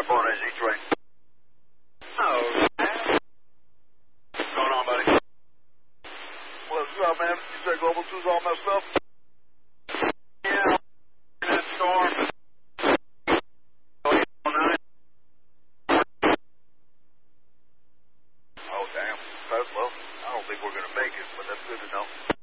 on SZ3. Oh, What's going on, buddy? What's up, man? You said Global 2's all messed up? Yeah, that storm. Oh, damn. Well, I don't think we're going to make it, but that's good to know.